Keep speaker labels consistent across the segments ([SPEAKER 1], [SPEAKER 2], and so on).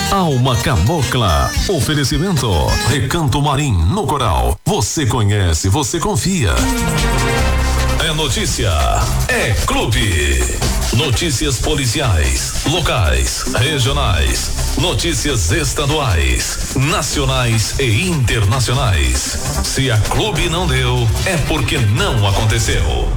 [SPEAKER 1] Alma Cabocla. Oferecimento Recanto Marim no Coral. Você conhece, você confia. É notícia, é clube. Notícias policiais, locais, regionais, notícias estaduais, nacionais e internacionais. Se a clube não deu, é porque não aconteceu.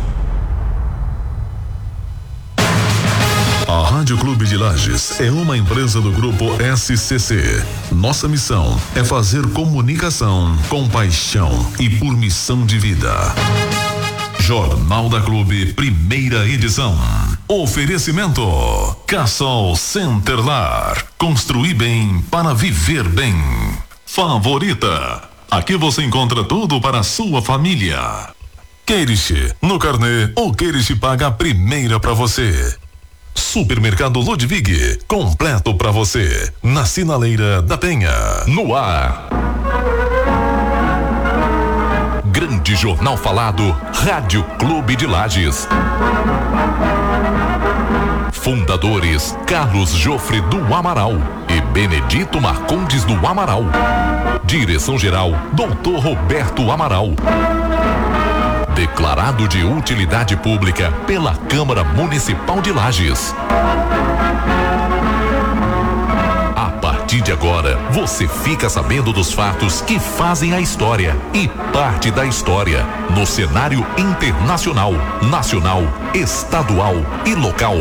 [SPEAKER 1] A Rádio Clube de Lages é uma empresa do grupo SCC. Nossa missão é fazer comunicação com paixão e por missão de vida. Jornal da Clube, primeira edição. Oferecimento Cassol Centerlar. Construir bem para viver bem. Favorita. Aqui você encontra tudo para a sua família. Queirish, no carnê, o Queirish paga a primeira para você. Supermercado Ludwig, completo para você. Na Sinaleira da Penha. No ar. Grande Jornal Falado, Rádio Clube de Lages. Fundadores Carlos Jofre do Amaral e Benedito Marcondes do Amaral. Direção-geral Dr. Roberto Amaral. Declarado de utilidade pública pela Câmara Municipal de Lages. A partir de agora, você fica sabendo dos fatos que fazem a história e parte da história no cenário internacional, nacional, estadual e local.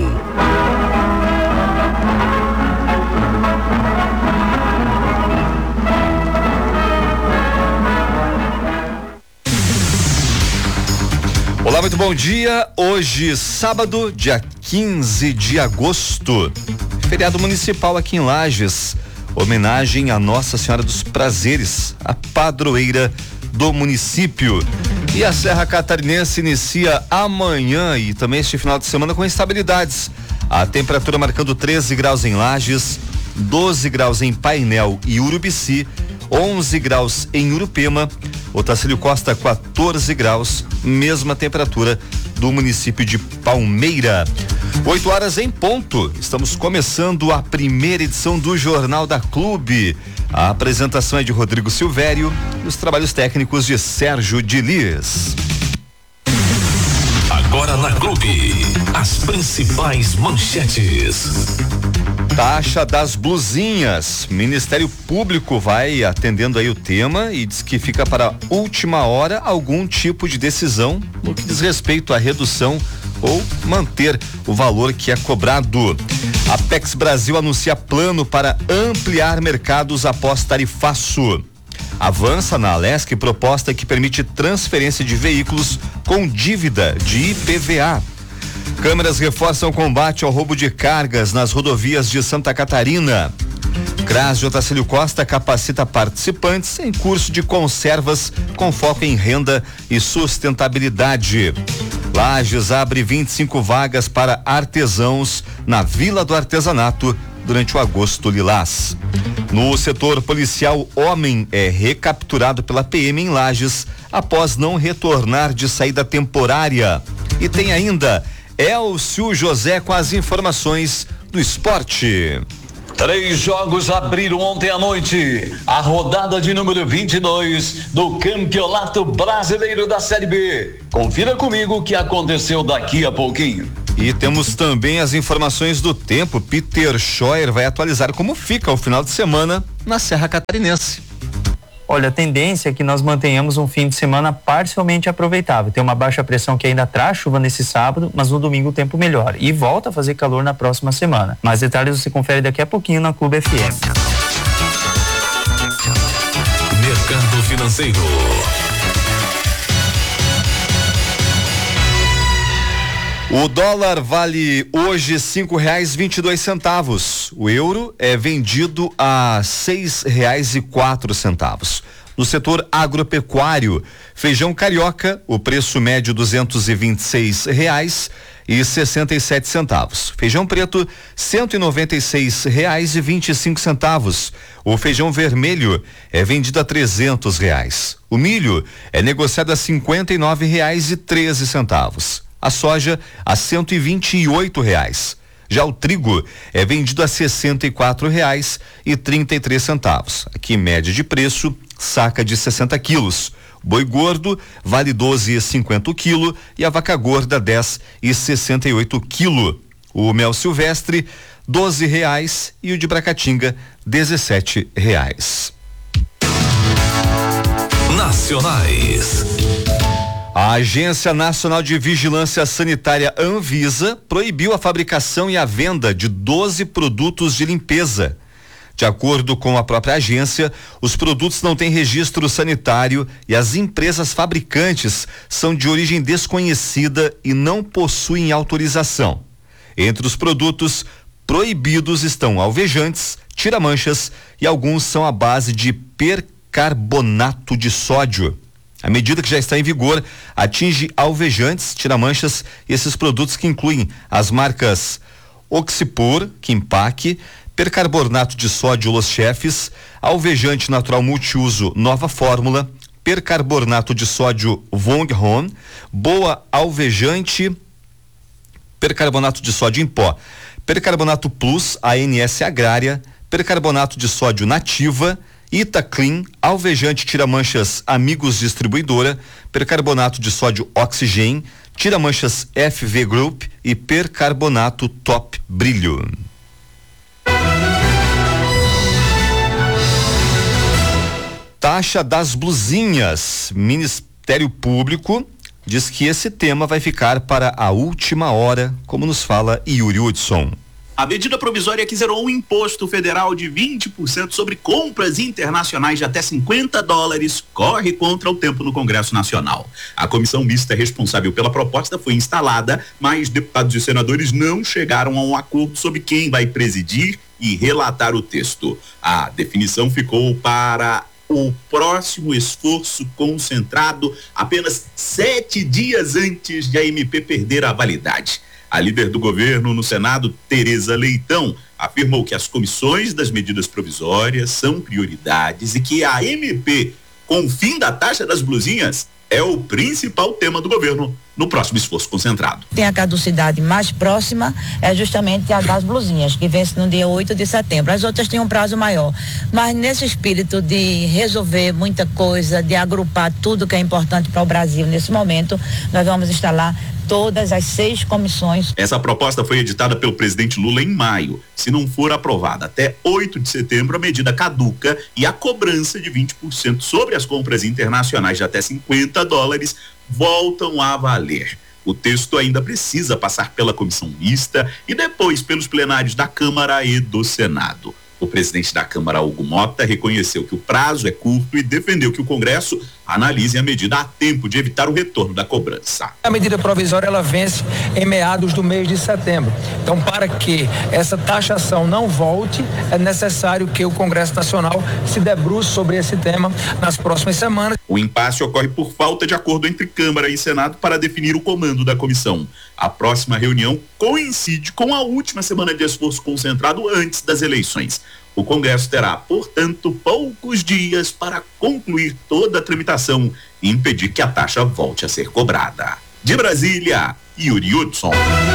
[SPEAKER 2] Olá, muito bom dia. Hoje, sábado, dia 15 de agosto, feriado municipal aqui em Lages. Homenagem a Nossa Senhora dos Prazeres, a padroeira do município. E a Serra Catarinense inicia amanhã e também este final de semana com instabilidades. A temperatura marcando 13 graus em Lages, 12 graus em Painel e Urubici, 11 graus em Urupema, Otacílio Costa 14 graus, mesma temperatura do município de Palmeira. 8 horas em ponto, estamos começando a primeira edição do Jornal da Clube. A apresentação é de Rodrigo Silvério e os trabalhos técnicos de Sérgio Diniz.
[SPEAKER 1] Agora na Clube, as principais manchetes.
[SPEAKER 2] Taxa das blusinhas. Ministério Público vai atendendo aí o tema e diz que fica para última hora algum tipo de decisão no que diz respeito à redução ou manter o valor que é cobrado. A Apex Brasil anuncia plano para ampliar mercados após tarifaço. Avança na Alesc proposta que permite transferência de veículos com dívida de IPVA. Câmeras reforçam o combate ao roubo de cargas nas rodovias de Santa Catarina. CRAS de Otacílio Costa capacita participantes em curso de conservas com foco em renda e sustentabilidade. Lages abre 25 vagas para artesãos na Vila do Artesanato durante o Agosto Lilás. No setor policial, homem é recapturado pela PM em Lages após não retornar de saída temporária. E tem ainda Elcio José com as informações do esporte.
[SPEAKER 3] 3 jogos abriram ontem à noite a rodada de número 22 do Campeonato Brasileiro da Série B. Confira comigo o que aconteceu daqui a pouquinho.
[SPEAKER 2] E temos também as informações do tempo. Peter Scheuer vai atualizar como fica o final de semana na Serra Catarinense.
[SPEAKER 4] Olha, a tendência é que nós mantenhamos um fim de semana parcialmente aproveitável. Tem uma baixa pressão que ainda traz chuva nesse sábado, mas no domingo o tempo melhora e volta a fazer calor na próxima semana. Mais detalhes você confere daqui a pouquinho na Clube FM.
[SPEAKER 1] Mercado Financeiro.
[SPEAKER 2] O dólar vale hoje R$5,22. O euro é vendido a R$6,04. No setor agropecuário, feijão carioca, o preço médio R$226,67. Feijão preto, R$196,25. O feijão vermelho é vendido a R$300. O milho é negociado a R$59,13. A soja a R$128. Já o trigo é vendido a R$ 64,33. Aqui média de preço, saca de 60 quilos. Boi gordo vale 12,50 o quilo e a vaca gorda 10,68 o quilo. O mel silvestre R$12 e o de Bracatinga R$17.
[SPEAKER 1] Nacionais.
[SPEAKER 2] A Agência Nacional de Vigilância Sanitária Anvisa proibiu a fabricação e a venda de 12 produtos de limpeza. De acordo com a própria agência, os produtos não têm registro sanitário e as empresas fabricantes são de origem desconhecida e não possuem autorização. Entre os produtos proibidos estão alvejantes, tira-manchas e alguns são à base de percarbonato de sódio. A medida que já está em vigor atinge alvejantes, tira-manchas e esses produtos que incluem as marcas Oxipur, Kimpac, percarbonato de sódio Los Chefs, alvejante natural multiuso Nova Fórmula, percarbonato de sódio Vonghon, Boa Alvejante, percarbonato de sódio em pó, percarbonato plus ANS Agrária, percarbonato de sódio Nativa, Itaclean, alvejante tira-manchas Amigos Distribuidora, percarbonato de sódio Oxygen, tira-manchas FV Group e percarbonato Top Brilho. Taxa das blusinhas. Ministério Público diz que esse tema vai ficar para a última hora, como nos fala Yuri Hudson.
[SPEAKER 5] A medida provisória que zerou um imposto federal de 20% sobre compras internacionais de até $50 corre contra o tempo no Congresso Nacional. A comissão mista responsável pela proposta foi instalada, mas deputados e senadores não chegaram a um acordo sobre quem vai presidir e relatar o texto. A definição ficou para o próximo esforço concentrado apenas 7 dias antes de a MP perder a validade. A líder do governo no Senado, Tereza Leitão, afirmou que as comissões das medidas provisórias são prioridades e que a MP, com o fim da taxa das blusinhas, é o principal tema do governo no próximo esforço concentrado.
[SPEAKER 6] Tem a caducidade mais próxima, é justamente a das blusinhas, que vence no dia 8 de setembro. As outras têm um prazo maior. Mas nesse espírito de resolver muita coisa, de agrupar tudo que é importante para o Brasil nesse momento, nós vamos instalar todas as 6 comissões.
[SPEAKER 5] Essa proposta foi editada pelo presidente Lula em maio. Se não for aprovada até 8 de setembro, a medida caduca e a cobrança de 20% sobre as compras internacionais de até $50 voltam a valer. O texto ainda precisa passar pela comissão mista e depois pelos plenários da Câmara e do Senado. O presidente da Câmara, Hugo Mota, reconheceu que o prazo é curto e defendeu que o Congresso analise a medida a tempo de evitar o retorno da cobrança.
[SPEAKER 7] A medida provisória ela vence em meados do mês de setembro. Então, para que essa taxação não volte, é necessário que o Congresso Nacional se debruce sobre esse tema nas próximas semanas.
[SPEAKER 5] O impasse ocorre por falta de acordo entre Câmara e Senado para definir o comando da comissão. A próxima reunião coincide com a última semana de esforço concentrado antes das eleições. O Congresso terá, portanto, poucos dias para concluir toda a tramitação e impedir que a taxa volte a ser cobrada. De Brasília, Yuri Hudson.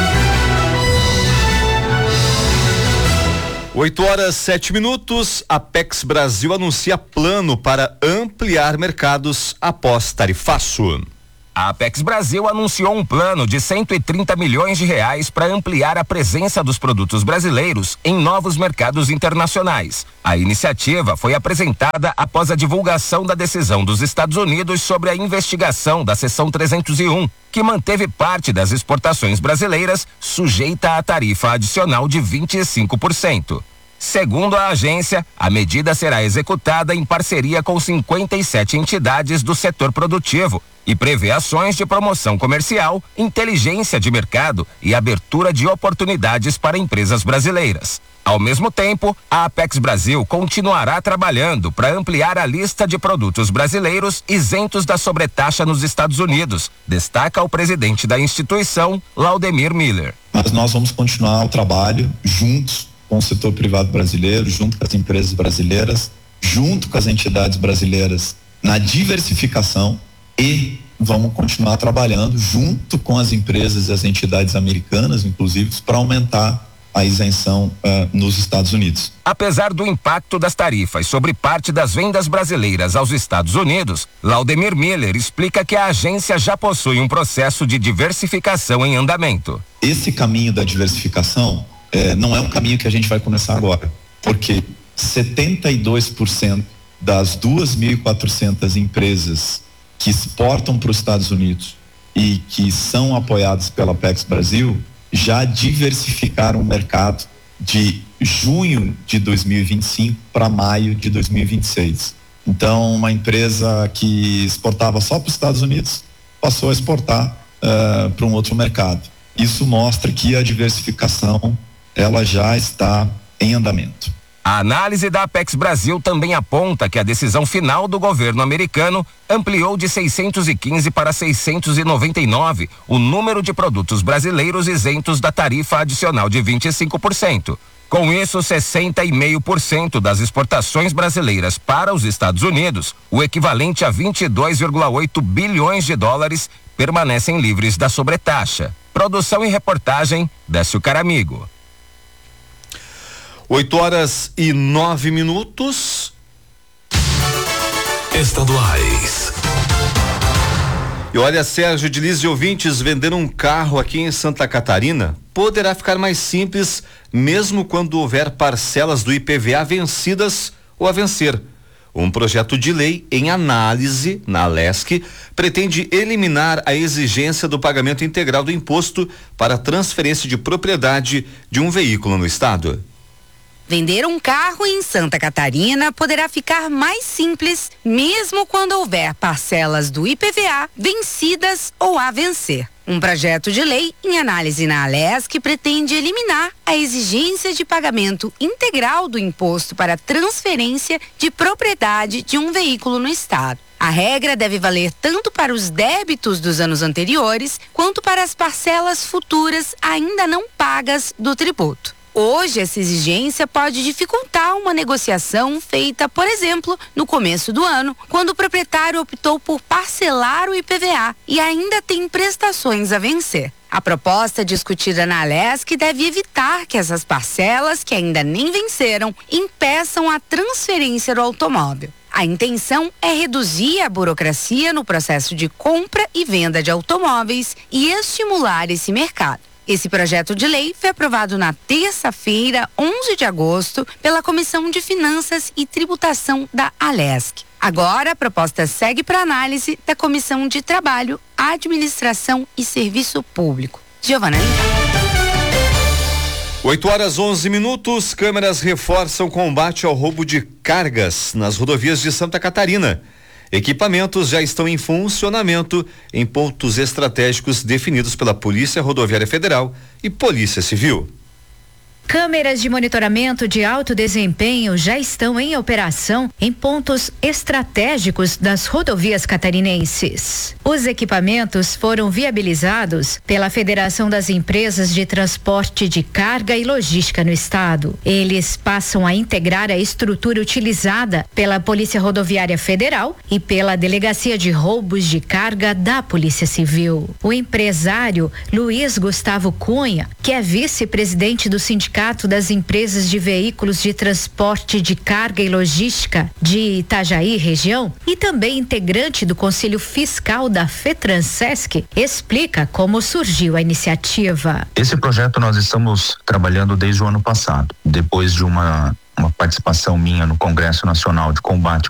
[SPEAKER 2] 8h07. A Apex Brasil anuncia plano para ampliar mercados após tarifaço.
[SPEAKER 8] A Apex Brasil anunciou um plano de R$130 milhões para ampliar a presença dos produtos brasileiros em novos mercados internacionais. A iniciativa foi apresentada após a divulgação da decisão dos Estados Unidos sobre a investigação da Seção 301, que manteve parte das exportações brasileiras sujeita à tarifa adicional de 25%. Segundo a agência, a medida será executada em parceria com 57 entidades do setor produtivo e prevê ações de promoção comercial, inteligência de mercado e abertura de oportunidades para empresas brasileiras. Ao mesmo tempo, a Apex Brasil continuará trabalhando para ampliar a lista de produtos brasileiros isentos da sobretaxa nos Estados Unidos, destaca o presidente da instituição, Laudemir Miller.
[SPEAKER 9] Mas nós vamos continuar o trabalho juntos com o setor privado brasileiro, junto com as empresas brasileiras, junto com as entidades brasileiras na diversificação e vamos continuar trabalhando junto com as empresas e as entidades americanas, inclusive, para aumentar a isenção nos Estados Unidos.
[SPEAKER 8] Apesar do impacto das tarifas sobre parte das vendas brasileiras aos Estados Unidos, Laudemir Miller explica que a agência já possui um processo de diversificação em andamento.
[SPEAKER 9] Esse caminho da diversificação não é um caminho que a gente vai começar agora, porque 72% das 2.400 empresas que exportam para os Estados Unidos e que são apoiadas pela Apex Brasil já diversificaram o mercado de junho de 2025 para maio de 2026. Então, uma empresa que exportava só para os Estados Unidos passou a exportar para um outro mercado. Isso mostra que a diversificação ela já está em andamento.
[SPEAKER 8] A análise da Apex Brasil também aponta que a decisão final do governo americano ampliou de 615 para 699 o número de produtos brasileiros isentos da tarifa adicional de 25%. Com isso, 60,5% das exportações brasileiras para os Estados Unidos, o equivalente a 22,8 bilhões de dólares, permanecem livres da sobretaxa. Produção e reportagem, Décio Caramigo.
[SPEAKER 2] 8h09.
[SPEAKER 1] Estaduais.
[SPEAKER 2] E olha, Sérgio de Liz e ouvintes, vender um carro aqui em Santa Catarina poderá ficar mais simples mesmo quando houver parcelas do IPVA vencidas ou a vencer. Um projeto de lei em análise na Alesc pretende eliminar a exigência do pagamento integral do imposto para transferência de propriedade de um veículo no estado.
[SPEAKER 10] Vender um carro em Santa Catarina poderá ficar mais simples, mesmo quando houver parcelas do IPVA vencidas ou a vencer. Um projeto de lei em análise na Alesc pretende eliminar a exigência de pagamento integral do imposto para transferência de propriedade de um veículo no estado. A regra deve valer tanto para os débitos dos anos anteriores, quanto para as parcelas futuras ainda não pagas do tributo. Hoje, essa exigência pode dificultar uma negociação feita, por exemplo, no começo do ano, quando o proprietário optou por parcelar o IPVA e ainda tem prestações a vencer. A proposta discutida na Alesc deve evitar que essas parcelas, que ainda nem venceram, impeçam a transferência do automóvel. A intenção é reduzir a burocracia no processo de compra e venda de automóveis e estimular esse mercado. Esse projeto de lei foi aprovado na terça-feira, 11 de agosto, pela Comissão de Finanças e Tributação da Alesc. Agora, a proposta segue para análise da Comissão de Trabalho, Administração e Serviço Público. Giovana.
[SPEAKER 2] 8h11. Câmeras reforçam combate ao roubo de cargas nas rodovias de Santa Catarina. Equipamentos já estão em funcionamento em pontos estratégicos definidos pela Polícia Rodoviária Federal e Polícia Civil.
[SPEAKER 11] Câmeras de monitoramento de alto desempenho já estão em operação em pontos estratégicos das rodovias catarinenses. Os equipamentos foram viabilizados pela Federação das Empresas de Transporte de Carga e Logística no estado. Eles passam a integrar a estrutura utilizada pela Polícia Rodoviária Federal e pela Delegacia de Roubos de Carga da Polícia Civil. O empresário Luiz Gustavo Cunha, que é vice-presidente do Sindicato das Empresas de Veículos de Transporte de Carga e Logística de Itajaí região e também integrante do Conselho Fiscal da FETRANSESC, explica como surgiu a iniciativa.
[SPEAKER 12] Esse projeto nós estamos trabalhando desde o ano passado, depois de uma participação minha no Congresso Nacional de Combate